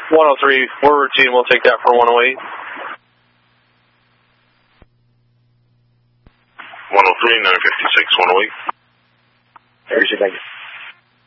103, we're routine. We'll take that for 108. 103, 956, 108. Thank you.